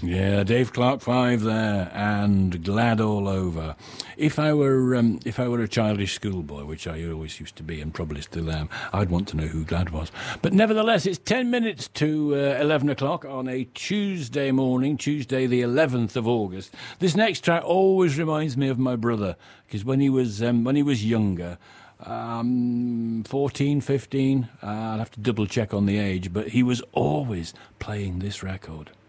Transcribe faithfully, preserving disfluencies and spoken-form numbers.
Yeah, Dave Clark Five there, and Glad all over. If I were um, if I were a childish schoolboy, which I always used to be and probably still am, I'd want to know who Glad was. But nevertheless, it's ten minutes to uh, eleven o'clock on a Tuesday morning, Tuesday the eleventh of August. This next track always reminds me of my brother, because when he was um, when he was younger, um, fourteen, fifteen, uh, I'll have to double check on the age, but he was always playing this record.